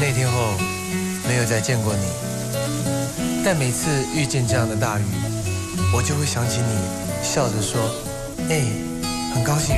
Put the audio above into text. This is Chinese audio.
那天后没有再见过你，但每次遇见这样的大雨，我就会想起你，笑着说：“哎，很高兴。”